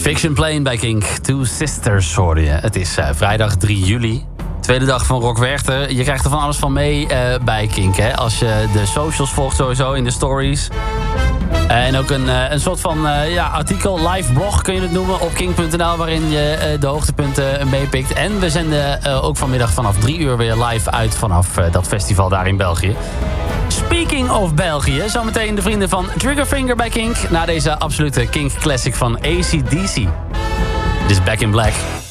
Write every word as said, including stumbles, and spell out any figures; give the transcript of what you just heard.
Fiction Plane bij Kink. Two Sisters hoorde je. Het is uh, vrijdag drie juli. Tweede dag van Rock Werchter. Je krijgt er van alles van mee uh, bij Kink. Hè? Als je de socials volgt sowieso in de stories. Uh, en ook een, uh, een soort van uh, ja, artikel, live blog kun je het noemen, op kink punt n l... waarin je uh, de hoogtepunten meepikt. En we zenden uh, ook vanmiddag vanaf drie uur weer live uit vanaf uh, dat festival daar in België. Speaking of België, zometeen de vrienden van Triggerfinger bij Kink. Na deze absolute Kink classic van A C D C. Dit is Back in Black.